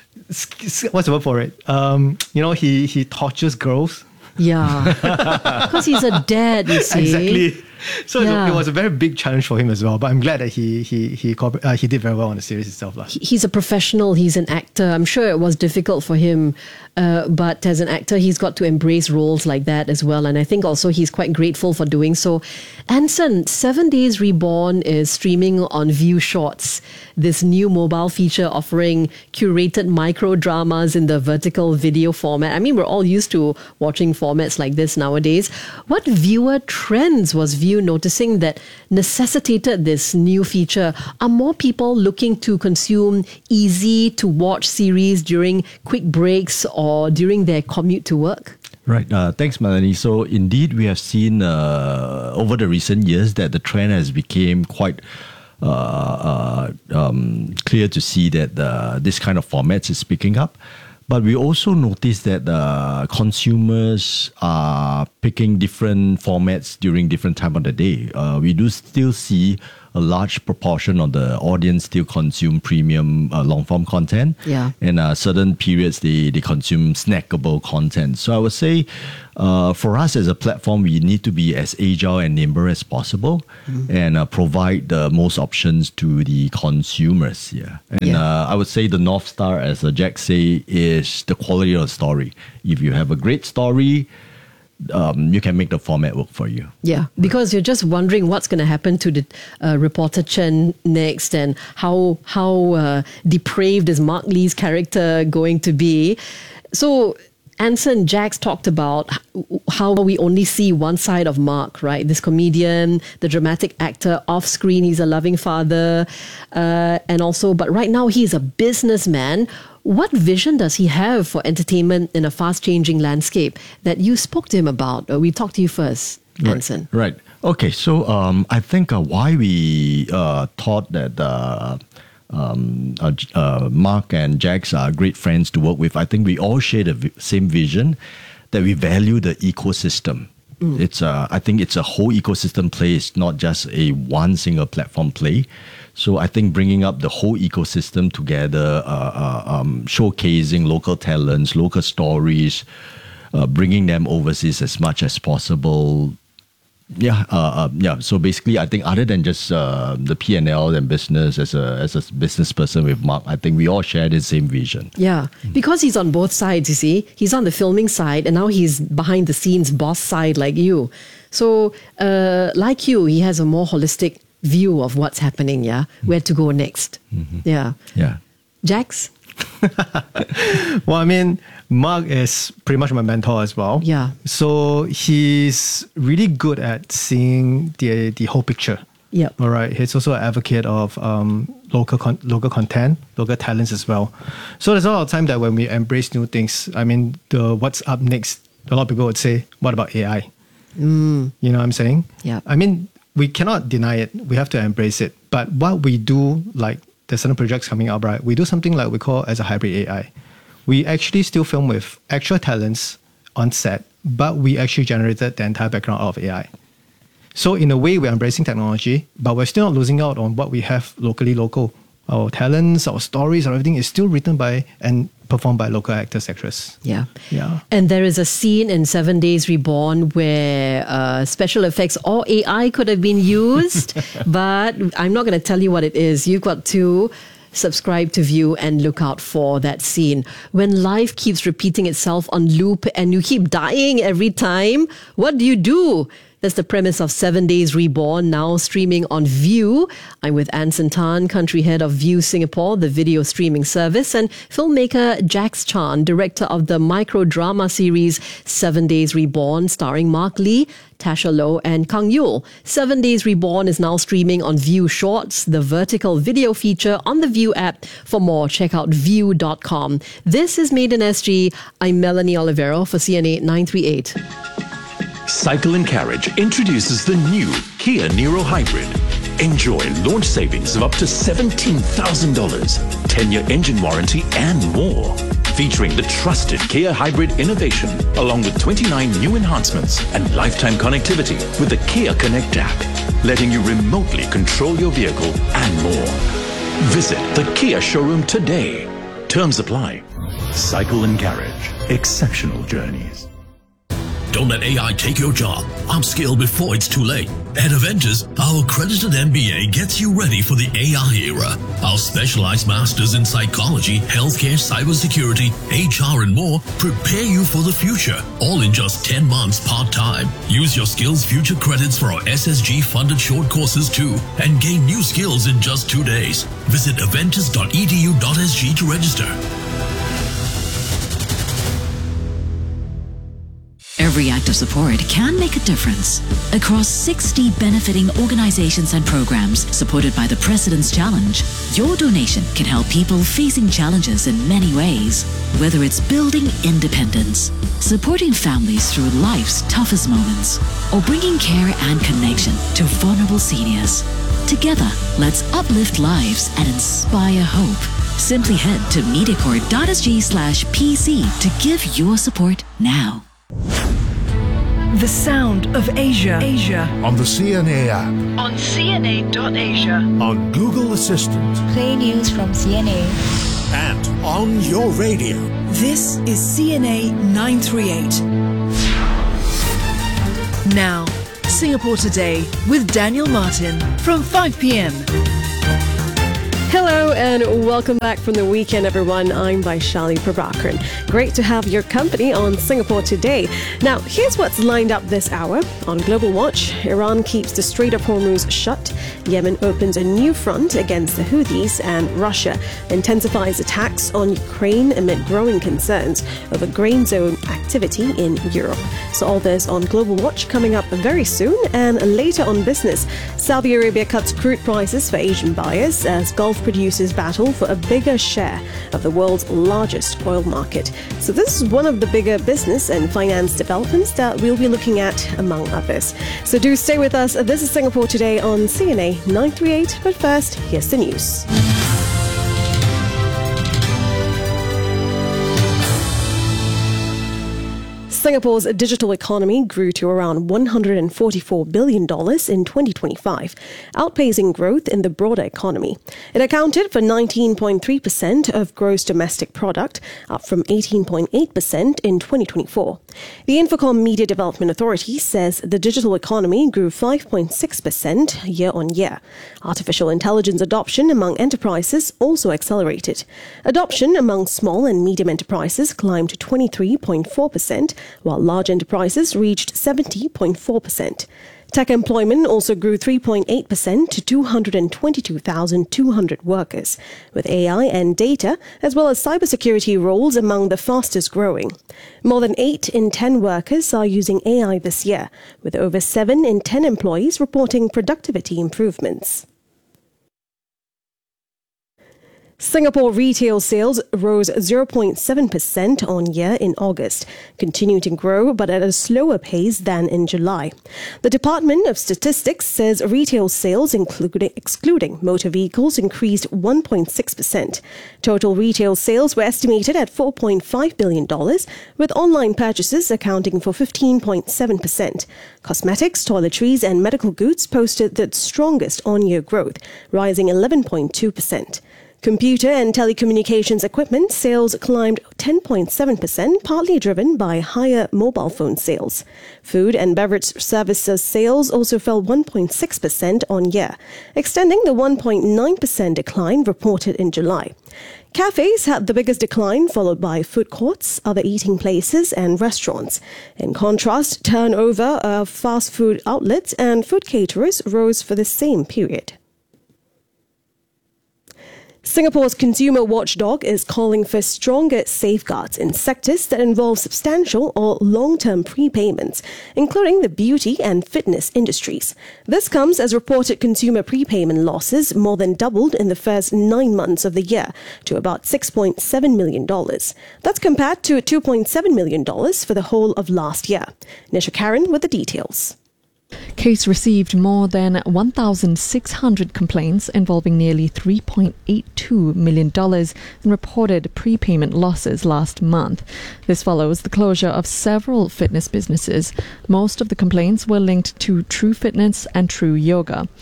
N: what's the word for it? Um, you know, he he tortures girls.
A: Yeah. Because he's a dad, you see.
N: Exactly. So
A: Yeah.
N: it was a very big challenge for him as well. But I'm glad that he he he corpor- uh, he did very well on the series itself. lah.
A: He- He's a professional, he's an actor. I'm sure it was difficult for him, uh, but as an actor, he's got to embrace roles like that as well. And I think also he's quite grateful for doing so. Anson, Seven Days Reborn is streaming on View Shorts, this new mobile feature offering curated micro dramas in the vertical video format. I mean, we're all used to watching formats like this nowadays. What viewer trends was View noticing that necessitated this new feature? Are more people looking to consume easy to watch series during quick breaks or during their commute to work?
M: Right. Uh, thanks, Melanie. So indeed, we have seen uh, over the recent years that the trend has become quite uh, uh, um, clear to see that uh, this kind of formats is picking up. But we also notice that uh, consumers are picking different formats during different time of the day. Uh, we do still see a large proportion of the audience still consume premium uh, long-form content.
A: Yeah.
M: And uh, certain periods, they, they consume snackable content. So I would say uh, for us as a platform, we need to be as agile and nimble as possible mm-hmm. and uh, provide the most options to the consumers. Yeah. And
A: Yeah.
M: Uh, I would say the North Star, as uh, Jack say, is the quality of the story. If you have a great story, um, you can make the format work for you.
A: Yeah, because you're just wondering what's going to happen to the uh, reporter Chen next, and how how uh, depraved is Mark Lee's character going to be. So Anson, Jax talked about how we only see one side of Mark, right? This comedian, the dramatic actor. Off screen, he's a loving father, uh, and also, but right now he's a businessman. What vision does he have for entertainment in a fast-changing landscape that you spoke to him about? Uh, we talked to you first, Anson.
M: Right. right. Okay. So um, I think uh, why we uh, thought that uh, um, uh, uh, Mark and Jax are great friends to work with. I think we all share the v- same vision that we value the ecosystem. Mm. It's uh, I think it's a whole ecosystem play. It's not just a one single platform play. So I think bringing up the whole ecosystem together, uh, uh, um, showcasing local talents, local stories, uh, bringing them overseas as much as possible. Yeah, uh, uh, yeah. So basically, I think other than just uh, the P and L and business, as a as a business person with Mark, I think we all share the same vision.
A: Yeah, because he's on both sides, you see. He's on the filming side, and now he's behind the scenes boss side like you. So, uh, like you, he has a more holistic view of what's happening, yeah? Where to go next.
M: Mm-hmm.
A: Yeah.
M: Yeah.
A: Jax?
N: Well, I mean, Mark is pretty much my mentor as well.
A: Yeah.
N: So he's really good at seeing the the whole picture.
A: Yeah.
N: All right. He's also an advocate of um, local con- local content, local talents as well. So there's a lot of time that when we embrace new things, I mean, the what's up next, a lot of people would say, what about A I?
A: Mm.
N: You know what I'm saying?
A: Yeah.
N: I mean, we cannot deny it. We have to embrace it. But what we do, like there's certain projects coming up, right? We do something like we call as a hybrid A I. We actually still film with actual talents on set, but we actually generated the entire background out of A I. So in a way, we're embracing technology, but we're still not losing out on what we have locally local. Our talents, our stories, everything is still written by and performed by local actors, actresses.
A: Yeah.
N: Yeah.
A: And there is a scene in Seven Days Reborn where uh, special effects or A I could have been used, but I'm not going to tell you what it is. You've got to subscribe to View and look out for that scene. When life keeps repeating itself on loop and you keep dying every time, what do you do? That's the premise of Seven Days Reborn, now streaming on View. I'm with Anson Tan, country head of View Singapore, the video streaming service, and filmmaker Jax Chan, director of the micro-drama series Seven Days Reborn, starring Mark Lee, Tasha Lowe, and Kang Yul. Seven Days Reborn is now streaming on View Shorts, the vertical video feature on the View app. For more, check out view dot com. This is Made in S G. I'm Melanie Olivero for C N A nine thirty-eight.
O: Cycle and Carriage introduces the new Kia Niro Hybrid. Enjoy launch savings of up to seventeen thousand dollars, ten-year engine warranty and more. Featuring the trusted Kia Hybrid innovation, along with twenty-nine new enhancements and lifetime connectivity with the Kia Connect app, letting you remotely control your vehicle and more. Visit the Kia showroom today. Terms apply. Cycle and Carriage. Exceptional journeys.
H: Don't let A I take your job. Upskill before it's too late.
P: At Aventus, our accredited M B A gets you ready for the A I era. Our specialized masters in psychology, healthcare, cybersecurity, H R, and more prepare you for the future, all in just ten months part-time. Use your Skills Future credits for our S S G-funded short courses too, and gain new skills in just two days. Visit aventus dot e d u dot s g to register.
D: Every act of support can make a difference. Across sixty benefiting organizations and programs supported by the President's Challenge, your donation can help people facing challenges in many ways. Whether it's building independence, supporting families through life's toughest moments, or bringing care and connection to vulnerable seniors. Together, let's uplift lives and inspire hope. Simply head to mediacorp.sg slash PC to give your support now.
G: The sound of Asia. Asia.
H: On the C N A app.
G: On C N A dot asia.
H: On Google Assistant.
Q: Play news from C N A.
H: And on your radio.
G: This is C N A nine thirty-eight. Now, Singapore Today with Daniel Martin from five p.m.
R: Hello and welcome back from the weekend, everyone. I'm Vaishali Prabhakaran. Great to have your company on Singapore Today. Now, here's what's lined up this hour. On Global Watch, Iran keeps the Strait of Hormuz shut. Yemen opens a new front against the Houthis, and Russia intensifies attacks on Ukraine amid growing concerns over grain zone activity in Europe. So all this on Global Watch coming up very soon. And later on Business, Saudi Arabia cuts crude prices for Asian buyers as Gulf producers battle for a bigger share of the world's largest oil market. So this is one of the bigger business and finance developments that we'll be looking at, among others. So do stay with us. This is Singapore Today on C N A nine thirty-eight. But first, here's the news. Singapore's digital economy grew to around one hundred forty-four billion dollars in twenty twenty-five, outpacing growth in the broader economy. It accounted for nineteen point three percent of gross domestic product, up from eighteen point eight percent in twenty twenty-four. The Infocom Media Development Authority says the digital economy grew five point six percent year on year. Artificial intelligence adoption among enterprises also accelerated. Adoption among small and medium enterprises climbed to twenty-three point four percent, while large enterprises reached seventy point four percent. Tech employment also grew three point eight percent to two hundred twenty-two thousand two hundred workers, with A I and data as well as cybersecurity roles among the fastest growing. More than eight in ten workers are using A I this year, with over seven in ten employees reporting productivity improvements. Singapore retail sales rose zero point seven percent on year in August, continuing to grow but at a slower pace than in July. The Department of Statistics says retail sales, including excluding motor vehicles, increased one point six percent. Total retail sales were estimated at four point five billion dollars, with online purchases accounting for fifteen point seven percent. Cosmetics, toiletries and medical goods posted the strongest on-year growth, rising eleven point two percent. Computer and telecommunications equipment sales climbed ten point seven percent, partly driven by higher mobile phone sales. Food and beverage services sales also fell one point six percent on year, extending the one point nine percent decline reported in July. Cafes had the biggest decline, followed by food courts, other eating places and restaurants. In contrast, turnover of fast food outlets and food caterers rose for the same period. Singapore's consumer watchdog is calling for stronger safeguards in sectors that involve substantial or long-term prepayments, including the beauty and fitness industries. This comes as reported consumer prepayment losses more than doubled in the first nine months of the year to about six point seven million dollars. That's compared to two point seven million dollars for the whole of last year. Nisha Karen with the details.
I: Case received more than one thousand six hundred complaints involving nearly three point eight two million dollars in reported prepayment losses last month. This follows the closure of several fitness businesses. Most of the complaints were linked to True Fitness and True Yoga.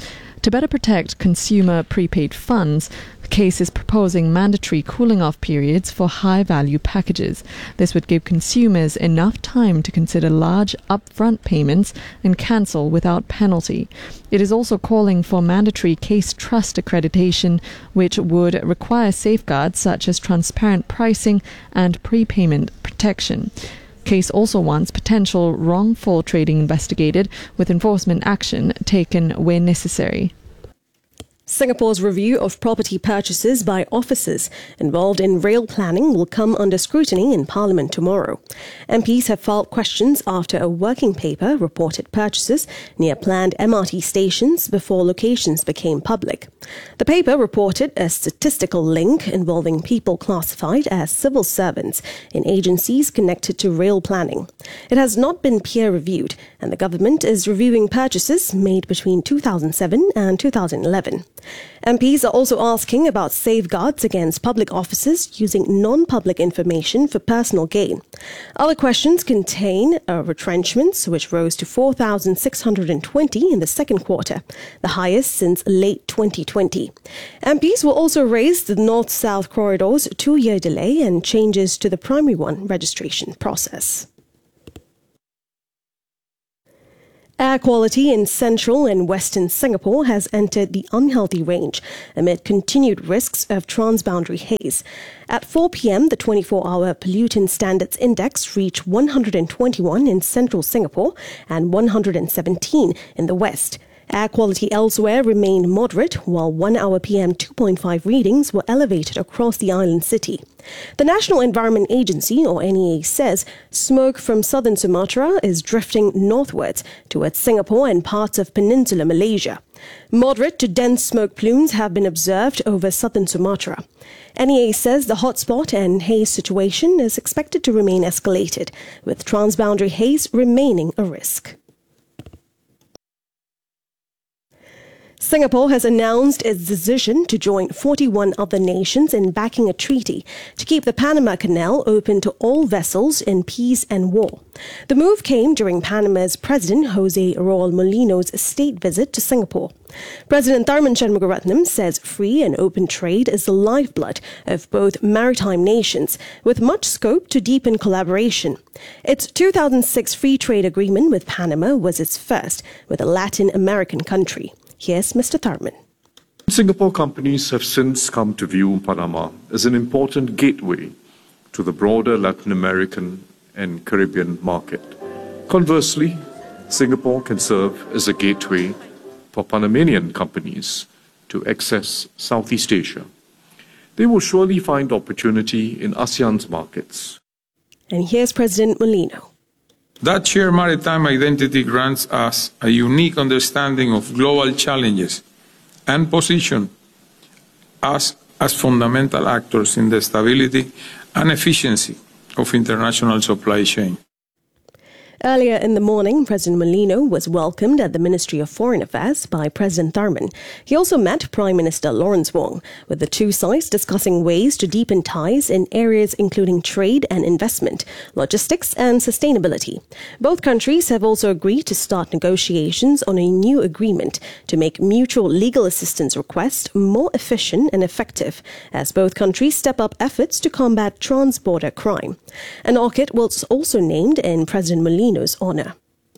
I: To better protect consumer prepaid funds, the case is proposing mandatory cooling-off periods for high-value packages. This would give consumers enough time to consider large upfront payments and cancel without penalty. It is also calling for mandatory case trust accreditation, which would require safeguards such as transparent pricing and prepayment protection. Case also wants potential wrongful trading investigated, with enforcement action taken where necessary.
R: Singapore's review of property purchases by officers involved in rail planning will come under scrutiny in Parliament tomorrow. M Ps have filed questions after a working paper reported purchases near planned M R T stations before locations became public. The paper reported a statistical link involving people classified as civil servants in agencies connected to rail planning. It has not been peer-reviewed, and the government is reviewing purchases made between two thousand seven and two thousand eleven. M Ps are also asking about safeguards against public officers using non-public information for personal gain. Other questions contain uh, retrenchments, which rose to four thousand six hundred twenty in the second quarter, the highest since late twenty twenty. M Ps will also raise the North-South Corridor's two-year delay and changes to the Primary One registration process. Air quality in central and western Singapore has entered the unhealthy range amid continued risks of transboundary haze. At four p.m, the twenty-four hour Pollutant Standards Index reached one hundred twenty-one in central Singapore and one hundred seventeen in the west. Air quality elsewhere remained moderate, while one hour P M two point five readings were elevated across the island city. The National Environment Agency, or N E A, says smoke from southern Sumatra is drifting northwards towards Singapore and parts of peninsular Malaysia. Moderate to dense smoke plumes have been observed over southern Sumatra. N E A says the hotspot and haze situation is expected to remain escalated, with transboundary haze remaining a risk. Singapore has announced its decision to join forty-one other nations in backing a treaty to keep the Panama Canal open to all vessels in peace and war. The move came during Panama's President Jose Raul Molino's state visit to Singapore. President Tharman Shanmugaratnam says free and open trade is the lifeblood of both maritime nations, with much scope to deepen collaboration. Its two thousand six free trade agreement with Panama was its first with a Latin American country. Here's Mister Tharman.
S: Singapore companies have since come to view Panama as an important gateway to the broader Latin American and Caribbean market. Conversely, Singapore can serve as a gateway for Panamanian companies to access Southeast Asia. They will surely find opportunity in ASEAN's markets.
R: And here's President Molino.
T: That shared maritime identity grants us a unique understanding of global challenges and position us as fundamental actors in the stability and efficiency of international supply chain.
R: Earlier in the morning, President Molino was welcomed at the Ministry of Foreign Affairs by President Tharman. He also met Prime Minister Lawrence Wong, with the two sides discussing ways to deepen ties in areas including trade and investment, logistics and sustainability. Both countries have also agreed to start negotiations on a new agreement to make mutual legal assistance requests more efficient and effective, as both countries step up efforts to combat trans-border crime. An orchid was also named in President Molino honour.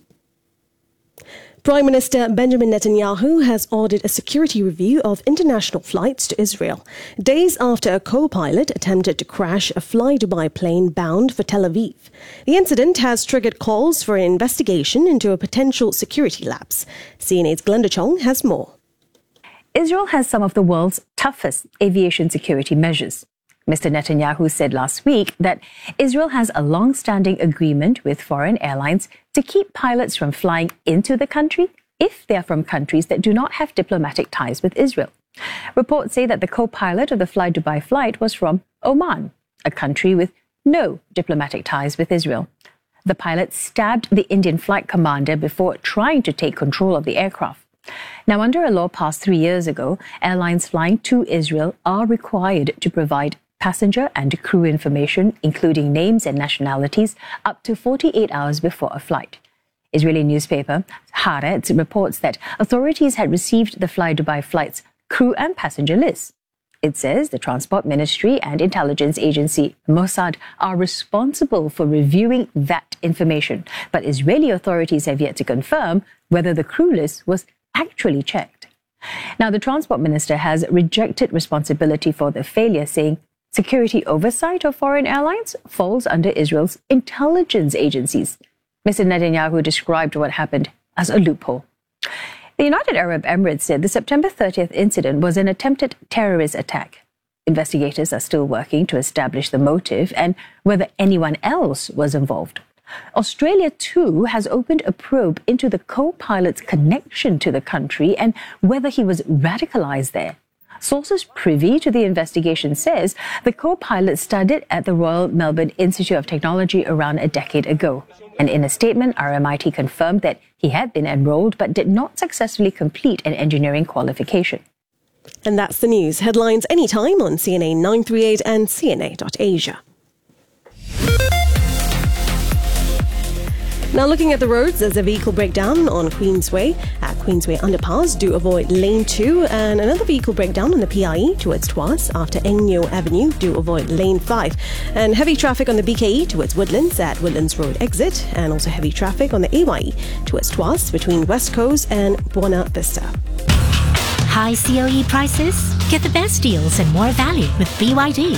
R: Prime Minister Benjamin Netanyahu has ordered a security review of international flights to Israel, days after a co-pilot attempted to crash a Fly Dubai plane bound for Tel Aviv. The incident has triggered calls for an investigation into a potential security lapse. C N A's Glenda Chong has more.
J: Israel has some of the world's toughest aviation security measures. Mister Netanyahu said last week that Israel has a long-standing agreement with foreign airlines to keep pilots from flying into the country if they are from countries that do not have diplomatic ties with Israel. Reports say that the co-pilot of the Fly Dubai flight was from Oman, a country with no diplomatic ties with Israel. The pilot stabbed the Indian flight commander before trying to take control of the aircraft. Now, under a law passed three years ago, airlines flying to Israel are required to provide passenger and crew information, including names and nationalities, up to forty-eight hours before a flight. Israeli newspaper Haaretz reports that authorities had received the Fly Dubai flight's crew and passenger lists. It says the Transport Ministry and intelligence agency Mossad are responsible for reviewing that information, but Israeli authorities have yet to confirm whether the crew list was actually checked. Now, the Transport Minister has rejected responsibility for the failure, saying security oversight of foreign airlines falls under Israel's intelligence agencies. Mister Netanyahu described what happened as a loophole. The United Arab Emirates said the September thirtieth incident was an attempted terrorist attack. Investigators are still working to establish the motive and whether anyone else was involved. Australia, too, has opened a probe into the co-pilot's connection to the country and whether he was radicalized there. Sources privy to the investigation says the co-pilot studied at the Royal Melbourne Institute of Technology around a decade ago. And in a statement, R M I T confirmed that he had been enrolled but did not successfully complete an engineering qualification.
R: And that's the news. Headlines anytime on C N A nine thirty-eight and C N A dot Asia. Now looking at the roads, there's a vehicle breakdown on Queensway at Queensway Underpass. Do avoid lane two, and another vehicle breakdown on the P I E towards Tuas after Eng Neo Avenue. Do avoid lane five. And heavy traffic on the B K E towards Woodlands at Woodlands Road exit, and also heavy traffic on the A Y E towards Tuas between West Coast and Buona Vista.
U: High C O E prices? Get the best deals and more value with B Y D.